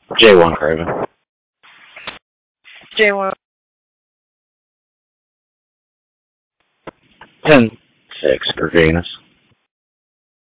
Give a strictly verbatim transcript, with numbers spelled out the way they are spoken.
J one Craven. J one. ten six for Venus.